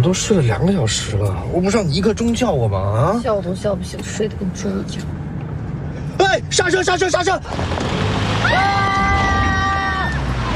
都睡了2个小时了，我不是让你1刻钟叫我吗？啊！ 叫都叫不醒，睡得跟猪一样。 哎，刹车！